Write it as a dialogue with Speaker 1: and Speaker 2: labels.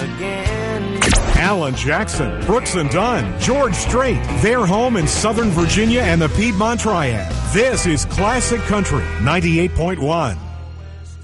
Speaker 1: again.
Speaker 2: Alan Jackson, Brooks and Dunn, George Strait. They're home in Southern Virginia and the Piedmont Triad. This is Classic Country 98.1.